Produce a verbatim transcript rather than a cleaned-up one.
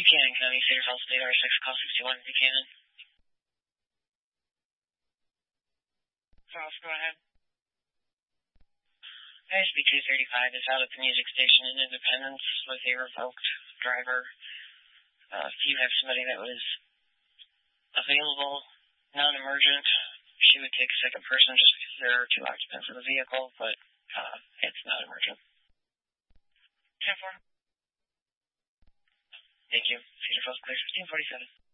Buchanan County, Cedar Falls, State, R six, call sixty-one, Buchanan. Falls, go ahead. I S B two thirty-five is out at the music station in Independence with a revoked driver. Uh, if you have somebody that was available, non-emergent, she would take a second person just because there are two occupants of the vehicle, but uh, it's not emergent. ten four. Thank you. Cedar Falls, clear fifteen forty-seven.